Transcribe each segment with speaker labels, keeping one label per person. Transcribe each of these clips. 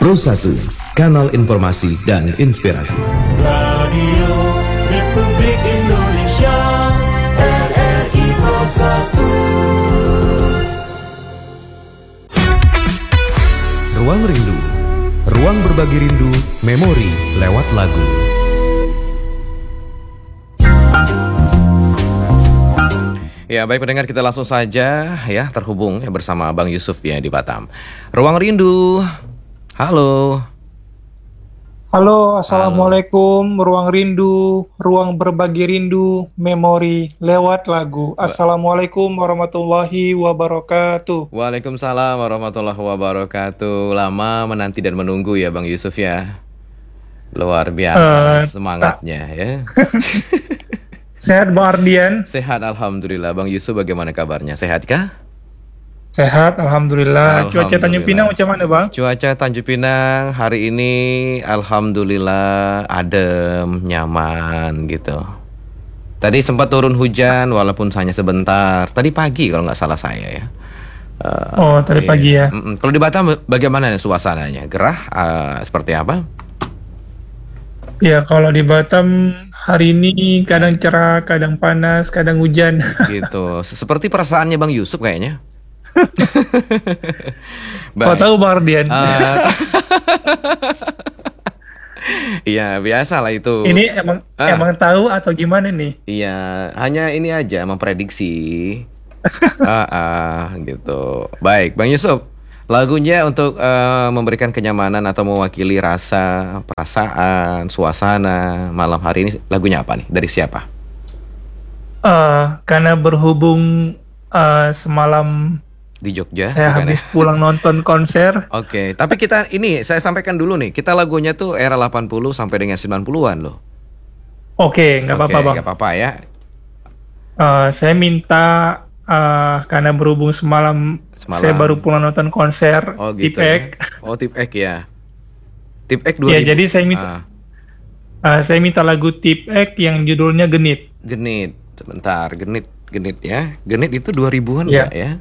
Speaker 1: Pro 1, kanal informasi dan inspirasi.
Speaker 2: Radio Republik Indonesia, RRI Pro 1.
Speaker 1: Ruang Rindu, ruang berbagi rindu, memori lewat lagu. Ya, baik pendengar, kita langsung saja ya terhubung ya bersama Bang Yusuf ya di Batam. Ruang Rindu. Halo.
Speaker 3: Halo, assalamualaikum. Ruang rindu, ruang berbagi rindu, memori lewat lagu. Assalamualaikum warahmatullahi wabarakatuh.
Speaker 1: Waalaikumsalam warahmatullahi wabarakatuh. Lama menanti dan menunggu ya Bang Yusuf ya. Luar biasa semangatnya ya.
Speaker 3: Sehat Bang Ardian?
Speaker 1: Sehat alhamdulillah. Bang Yusuf bagaimana kabarnya? Sehat kah?
Speaker 3: Sehat alhamdulillah. Cuaca Tanjung Pinang macam mana Bang?
Speaker 1: Cuaca Tanjung Pinang hari ini alhamdulillah adem, nyaman gitu. Tadi sempat turun hujan walaupun hanya sebentar. Tadi pagi kalau nggak salah saya ya.
Speaker 3: Tadi pagi ya.
Speaker 1: Kalau di Batam bagaimana nih suasananya? Gerah seperti apa?
Speaker 3: Ya, kalau di Batam hari ini kadang cerah, kadang panas, kadang hujan.
Speaker 1: Gitu. Seperti perasaannya Bang Yusuf kayaknya.
Speaker 3: Kau tahu Bang Ardian?
Speaker 1: Iya, biasa lah itu.
Speaker 3: Ini emang tahu atau gimana nih?
Speaker 1: Iya, hanya ini aja memprediksi. Gitu. Baik, Bang Yusuf. Lagunya untuk memberikan kenyamanan atau mewakili rasa, perasaan, suasana malam hari ini, lagunya apa nih? Dari siapa?
Speaker 3: Karena berhubung semalam
Speaker 1: Di Jogja
Speaker 3: saya habis pulang nonton konser.
Speaker 1: Oke, tapi kita ini saya sampaikan dulu nih, kita lagunya tuh era 80 sampai dengan 90-an loh.
Speaker 3: Oke, nggak apa-apa Bang.
Speaker 1: Nggak apa-apa ya.
Speaker 3: Saya minta karena berhubung semalam saya baru pulang nonton konser
Speaker 1: gitu
Speaker 3: Tip Ek.
Speaker 1: Ya? Tip Ek ya. Tip Ek 2000.
Speaker 3: Ya, jadi saya minta lagu Tip Ek yang judulnya Genit.
Speaker 1: Genit. Sebentar, Genit ya. Genit itu 2000-an enggak ya?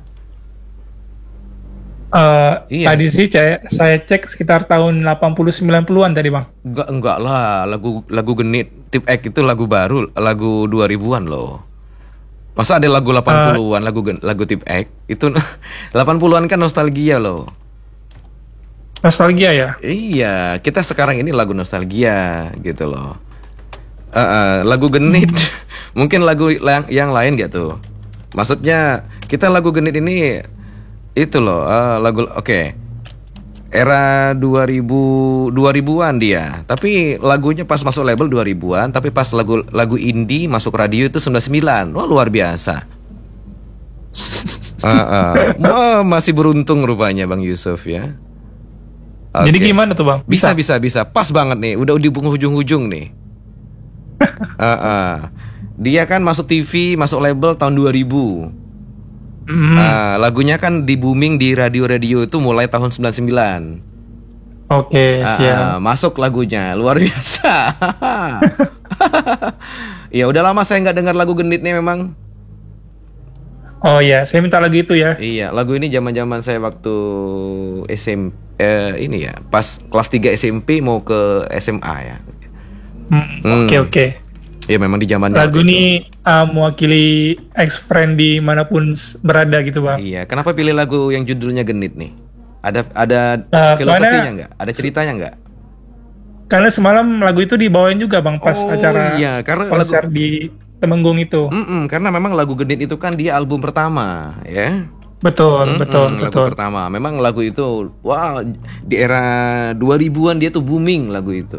Speaker 1: Iya.
Speaker 3: Tadi sih saya cek sekitar tahun 80-90-an tadi Bang.
Speaker 1: Enggak lah, lagu Genit Tip Ek itu lagu baru, lagu 2000-an loh. Masa ada lagu 80-an, lagu Tip Ek? Itu 80-an kan nostalgia loh.
Speaker 3: Nostalgia ya?
Speaker 1: Iya, kita sekarang ini lagu nostalgia gitu loh. Lagu Genit mungkin lagu yang lain gak tuh? Maksudnya kita lagu Genit ini itu loh, lagu era 2000-an dia. Tapi lagunya pas masuk label 2000-an, tapi pas lagu indie masuk radio itu 99. Wah, luar biasa. Masih beruntung rupanya Bang Yusuf ya.
Speaker 3: Jadi gimana tuh Bang?
Speaker 1: Bisa. Pas banget nih, udah di ujung-ujung nih. Dia kan masuk TV, masuk label tahun 2000. Lagunya kan di booming di radio-radio itu mulai tahun 99.
Speaker 3: Oke, siap.
Speaker 1: Masuk lagunya, luar biasa. Ya udah lama saya nggak dengar lagu Genit nih memang.
Speaker 3: Oh ya, saya minta lagu itu ya.
Speaker 1: Iya, lagu ini zaman-zaman saya waktu SMP ini ya, pas kelas 3 SMP mau ke SMA ya.
Speaker 3: Oke.
Speaker 1: Ya memang di zaman
Speaker 3: lagu ini mewakili ex-friend dimanapun berada gitu Bang.
Speaker 1: Iya, kenapa pilih lagu yang judulnya Genit nih? Ada filosofinya nggak? Ada ceritanya nggak?
Speaker 3: Karena semalam lagu itu dibawain juga Bang pas acara konser di Temenggung itu.
Speaker 1: Karena memang lagu Genit itu kan dia album pertama ya.
Speaker 3: Betul.
Speaker 1: Lagu pertama. Memang lagu itu di era 2000-an dia tuh booming lagu itu.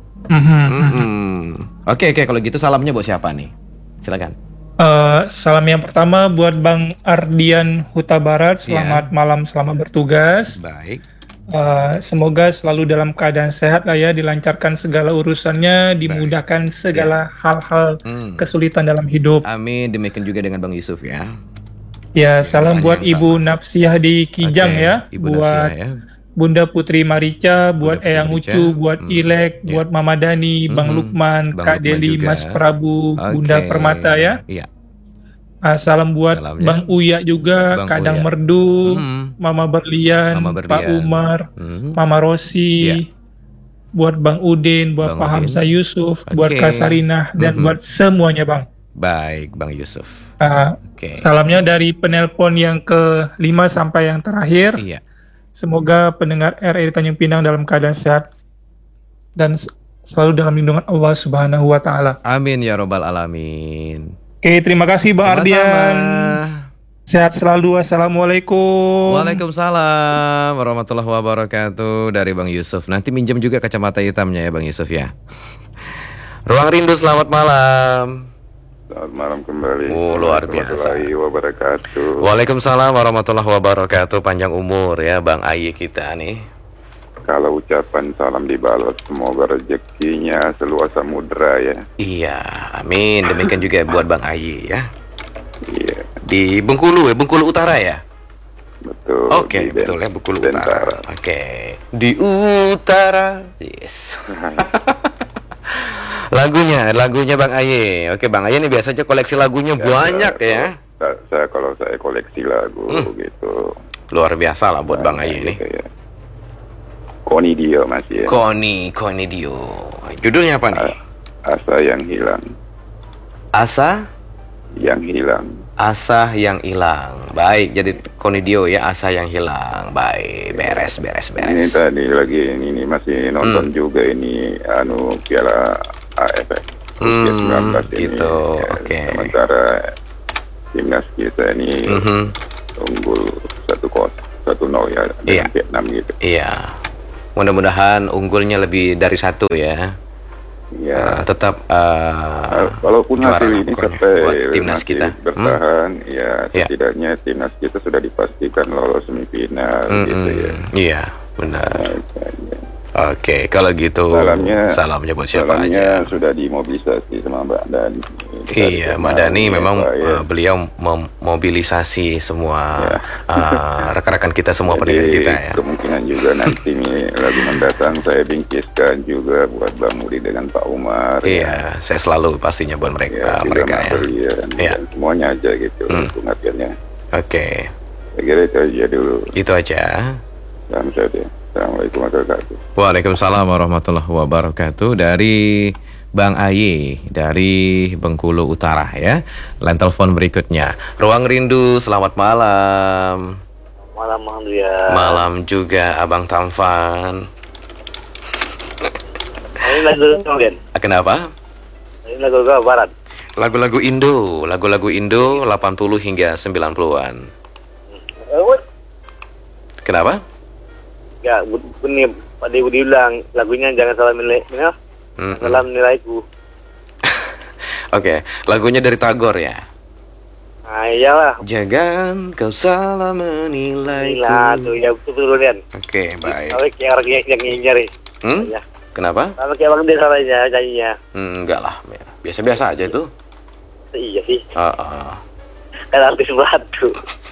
Speaker 1: Oke, kalau gitu salamnya buat siapa nih? Silakan.
Speaker 3: Salam yang pertama buat Bang Ardian Huta Barat. Selamat malam, selamat bertugas.
Speaker 1: Baik.
Speaker 3: Semoga selalu dalam keadaan sehat lah ya, dilancarkan segala urusannya, dimudahkan segala hal-hal kesulitan dalam hidup.
Speaker 1: Amin. Demikian juga dengan Bang Yusuf ya.
Speaker 3: Ya, salam buat Ibu Napsiah di Kijang ya.
Speaker 1: Ibu
Speaker 3: buat
Speaker 1: Napsiah ya.
Speaker 3: Bunda Putri Marica, buat Eyang Ucu, buat Ilek, buat Mama Dani, Bang Lukman, Kak Deli, Mas Prabu, Bunda Permata ya.
Speaker 1: Iya.
Speaker 3: Salam buat
Speaker 1: Salamnya.
Speaker 3: Bang Uya juga,
Speaker 1: Bang
Speaker 3: Kadang
Speaker 1: Uya.
Speaker 3: Merdu, Mama
Speaker 1: Mama
Speaker 3: Berlian, Pak
Speaker 1: Berlian.
Speaker 3: Umar, Mama Rosi,
Speaker 1: Iya.
Speaker 3: buat Bang Udin, buat
Speaker 1: Bang
Speaker 3: Pak
Speaker 1: Udin.
Speaker 3: Hamzah Yusuf, buat
Speaker 1: Oke.
Speaker 3: Kak Sarinah, dan buat semuanya Bang.
Speaker 1: Baik, Bang Yusuf. Oke.
Speaker 3: Salamnya dari penelpon yang ke-5 sampai yang terakhir.
Speaker 1: Iya.
Speaker 3: Semoga pendengar RRI Tanjung Pinang dalam keadaan sehat dan selalu dalam lindungan Allah Subhanahu wa Ta'ala.
Speaker 1: Amin ya robbal alamin.
Speaker 3: Oke, terima kasih Bang
Speaker 1: Sama-sama.
Speaker 3: Ardian. Sehat selalu. Assalamualaikum.
Speaker 1: Waalaikumsalam warahmatullahi wabarakatuh dari Bang Yusuf. Nanti minjem juga kacamata hitamnya ya Bang Yusuf ya. Ruang Rindu, selamat malam.
Speaker 4: Selamat malam kembali.
Speaker 1: Oh, luar biasa.
Speaker 4: Warahmatullahi wabarakatuh.
Speaker 1: Waalaikumsalam warahmatullahi wabarakatuh. Panjang umur ya Bang Ayi kita nih.
Speaker 4: Kalau ucapan salam dibalas, semoga rezekinya seluas samudra ya.
Speaker 1: Iya, amin. Demikian juga buat Bang Ayi ya.
Speaker 4: Iya,
Speaker 1: Di Bengkulu ya, Bengkulu Utara ya.
Speaker 4: betul.
Speaker 1: Oke,
Speaker 4: Di
Speaker 1: betul ya Bengkulu Utara.
Speaker 4: Dentara.
Speaker 1: Oke. Di utara. Yes. lagunya Bang Aye. Oke, Bang Aye ini biasanya koleksi lagunya banyak ya.
Speaker 4: Kalau saya koleksi lagu gitu.
Speaker 1: Luar biasa lah buat Bang Aye ini.
Speaker 4: Gitu ya. Koni Dio masih ya.
Speaker 1: Koni Dio. Judulnya apa nih?
Speaker 4: Asa yang hilang.
Speaker 1: Asa yang hilang. Baik, jadi Koni Dio ya, asa yang hilang. Baik, beres.
Speaker 4: Ini tadi lagi ini masih nonton juga ini Piala AFF U19 ini.
Speaker 1: gitu.
Speaker 4: Ya,
Speaker 1: Oke.
Speaker 4: Sementara timnas kita ini unggul 1-0 ya dengan
Speaker 1: Iya.
Speaker 4: Vietnam gitu.
Speaker 1: Iya. Mudah-mudahan unggulnya lebih dari 1 ya.
Speaker 4: Ya.
Speaker 1: Tetap
Speaker 4: Walaupun
Speaker 1: juara
Speaker 4: hasil ini
Speaker 1: pokoknya
Speaker 4: sampai
Speaker 1: buat timnas
Speaker 4: masih
Speaker 1: kita.
Speaker 4: bertahan, ya
Speaker 1: Ya.
Speaker 4: setidaknya timnas kita sudah dipastikan lolos semifinal gitu ya.
Speaker 1: Iya, benar.
Speaker 4: Makanya.
Speaker 1: Oke, kalau gitu salamnya buat siapa aja.
Speaker 4: Sudah dimobilisasi sama Mbak Dani.
Speaker 1: Iya, Mbak Dani memang beliau memobilisasi semua rekan-rekan kita semua pendengar kita ya.
Speaker 4: Kemungkinan juga nanti nih lagu mendatang saya bingkiskan juga buat Bang Mudi dengan Pak Umar.
Speaker 1: Iya, saya selalu pastinya buat mereka ya. Iya.
Speaker 4: Dan semuanya aja gitu pengertiannya.
Speaker 1: Oke.
Speaker 4: Saya kira itu aja dulu.
Speaker 1: Itu aja.
Speaker 4: Salam sehat ya. Assalamualaikum warahmatullahi wabarakatuh.
Speaker 1: Waalaikumsalam warahmatullahi wabarakatuh dari Bang Aye dari Bengkulu Utara ya. Line telepon berikutnya. Ruang Rindu, selamat malam.
Speaker 5: Malam alhamdulillah.
Speaker 1: Malam juga Abang Tamfan.
Speaker 5: Ini lagu kemudian.
Speaker 1: Kenapa?
Speaker 5: Ini lagu barat.
Speaker 1: Lagu-lagu Indo 80 hingga 90-an. Kenapa?
Speaker 5: Ya, ini Pak Dewi diulang lagunya jangan salah salah menilaiku.
Speaker 1: Oke, lagunya dari Tagor ya.
Speaker 5: Nah, iyalah.
Speaker 1: Jangan kau salah menilaiku.
Speaker 5: Inilah tuh ya betul kan.
Speaker 1: Oke, baik.
Speaker 5: Kalau kayak orang yang nyari. Ya.
Speaker 1: Kenapa?
Speaker 5: Kalau kayak orang dia salahnya nyanyinya.
Speaker 1: Enggak lah, biasa-biasa aja itu.
Speaker 5: Iya sih. Kan artis batu.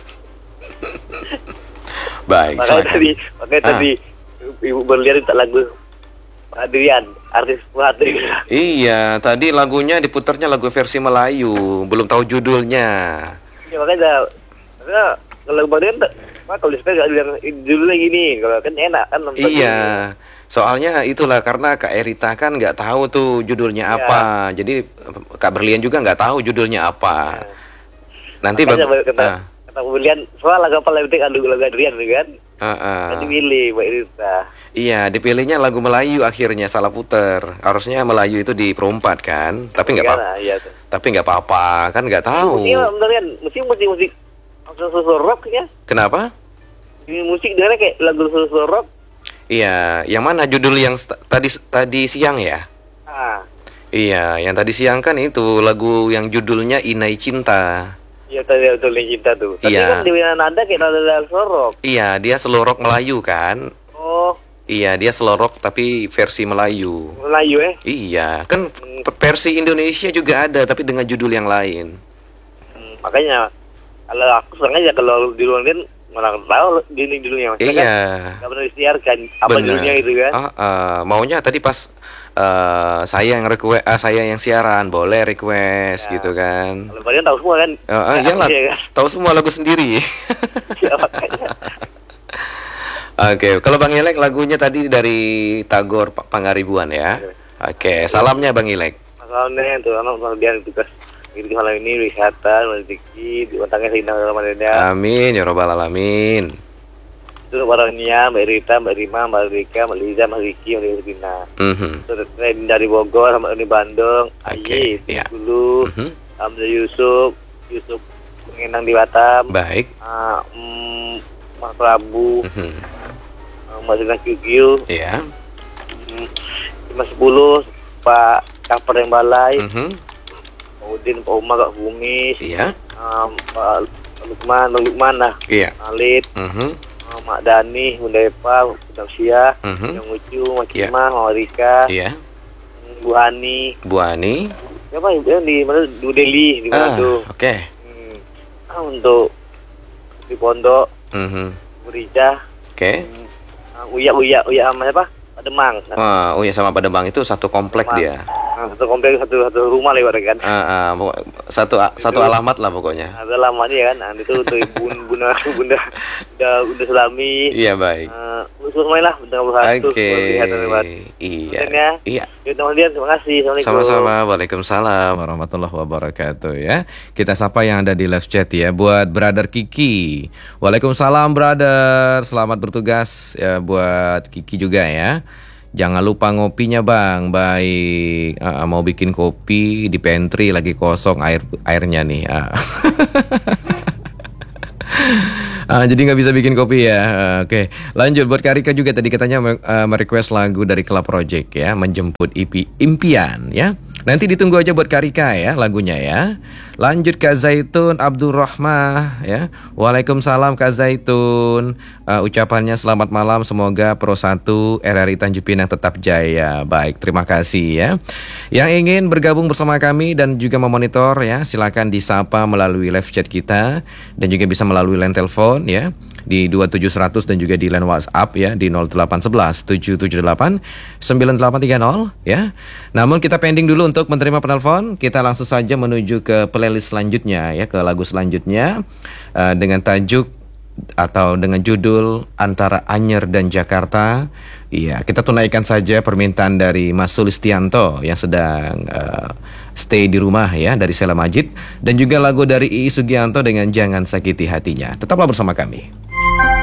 Speaker 1: Baik,
Speaker 5: Makanya tadi Ibu Berlian tak lagu Pak Adrian, artis Pak Adrian.
Speaker 1: Iya, tadi lagunya diputarnya lagu versi Melayu, belum tahu judulnya.
Speaker 5: Ya makanya kalau Bang Adrian kalau disuka nggak bilang judulnya gini, kalau kan enak kan nonton.
Speaker 1: Iya, soalnya itulah karena Kak Erita kan nggak tahu tuh judulnya apa, jadi Kak Berlian juga nggak tahu judulnya apa. Nanti
Speaker 5: kata Berlian soal lagu apa lebih lagu Adrian kan? Kan dipilih Mbak Erita.
Speaker 1: Iya, dipilihnya lagu Melayu akhirnya salah puter. Harusnya Melayu itu diperempat kan, tapi nggak apa-apa.
Speaker 5: Iya,
Speaker 1: tapi nggak apa-apa, kan nggak tahu.
Speaker 5: Iya, bener kan? Musik susu rock ya.
Speaker 1: Kenapa?
Speaker 5: Ini musik dengarnya kayak lagu susu rock.
Speaker 1: Iya, yang mana judul yang tadi siang ya? Iya, yang tadi siang kan itu lagu yang judulnya Inai Cinta.
Speaker 5: Iya, tadi cinta tuh. Tapi kan di nada kayak nada slow rock.
Speaker 1: Iya, dia slow rock Melayu kan?
Speaker 5: Oh.
Speaker 1: Iya, dia slow rock tapi versi Melayu.
Speaker 5: Melayu
Speaker 1: Iya, kan versi Indonesia juga ada tapi dengan judul yang lain.
Speaker 5: Makanya kalau aku sengaja kalau di luar malah tahu ini judulnya Mas.
Speaker 1: Iya.
Speaker 5: Nggak pernah disiarkan apa
Speaker 1: Bener.
Speaker 5: judulnya gitu kan.
Speaker 1: Maunya tadi pas saya yang saya yang siaran boleh request
Speaker 5: Ya.
Speaker 1: gitu kan.
Speaker 5: Kalau kalian tahu semua kan.
Speaker 1: Iyalah,
Speaker 5: Iya kan?
Speaker 1: tahu semua lagu sendiri.
Speaker 5: Ya, makanya.
Speaker 1: Oke, kalau Bang Ilek lagunya tadi dari Tagor Pangaribuan ya. Oke, salamnya Bang Ilek.
Speaker 5: Masalahnya itu anak kemudian tugas itu malam ini wisata rezeki di otaknya Rina Ramadhannya.
Speaker 1: Amin ya robbal alamin.
Speaker 5: Itu orangnya Mbak Rita, Mbak Rima, Mbak Rika, Mbak Liza, Mbak Riki, Mbak Rina. Terus dari Bogor sama dari Bandung,
Speaker 1: Oke,
Speaker 5: Ayi,
Speaker 1: iya.
Speaker 5: dulu, Hamzah Yusuf mengenang di Batam,
Speaker 1: Baik.
Speaker 5: Mas Prabu, Mbak Sina Kyugyu,
Speaker 1: Iya.
Speaker 5: 510, Pak Kaper yang Balai, Pak Udin, Pak Umar, Pak Bumis,
Speaker 1: Iya.
Speaker 5: Pak Lukman lah,
Speaker 1: Iya.
Speaker 5: Alit, Mak Dani, Bunda Epa, Bunda Sia, Yang Ucu, Mak
Speaker 1: Iya.
Speaker 5: Cima, Mak Rika,
Speaker 1: Iya.
Speaker 5: Bu Hani,
Speaker 1: Bu Ani.
Speaker 5: siapa yang di mana? Du Deli di mana tuh?
Speaker 1: Oke.
Speaker 5: Untuk di Pondok, Bu Rica,
Speaker 1: Oke.
Speaker 5: Uya sama siapa? Pademang.
Speaker 1: Oh ya, sama Pademang itu satu komplek dia.
Speaker 5: Satu komplek satu rumah lewat kan?
Speaker 1: Satu alamat lah pokoknya.
Speaker 5: Ada lamanya kan? Itu untuk bunda Sulami.
Speaker 1: Iya baik.
Speaker 5: Semuanya lah, bunda Satu.
Speaker 1: Oke. Iya. Iya.
Speaker 5: Kemudian terima kasih. Assalamualaikum.
Speaker 1: Sama-sama. Waalaikumsalam warahmatullahi wabarakatuh ya. Kita sapa yang ada di live chat ya. Buat Brother Kiki. Waalaikumsalam brother. Selamat bertugas ya buat Kiki juga ya. Jangan lupa ngopinya bang. Baik. Mau bikin kopi di pantry lagi kosong airnya nih. Jadi nggak bisa bikin kopi ya. Oke, lanjut buat Karika juga tadi katanya merequest lagu dari Club Project ya, menjemput impian ya. Nanti ditunggu aja buat Karika ya lagunya ya. Lanjut Kak Zaitun Abdurrahmah ya. Waalaikumsalam Kak Zaitun. Ucapannya selamat malam, semoga Pro 1 RRI Tanjung Pinang tetap jaya. Baik, terima kasih ya. Yang ingin bergabung bersama kami dan juga memonitor ya, silakan disapa melalui live chat kita dan juga bisa melalui line telepon ya di 27100 dan juga di line WhatsApp ya di 0811 778 9830 ya. Namun kita pending dulu untuk menerima penelpon. Kita langsung saja menuju ke playlist selanjutnya ya, ke lagu selanjutnya dengan tajuk atau dengan judul Antara Anyer dan Jakarta. Iya, kita tunaikan saja permintaan dari Mas Sulistianto yang sedang stay di rumah ya, dari Sela Majid, dan juga lagu dari Ii Sugianto dengan Jangan Sakiti Hatinya. Tetaplah bersama kami.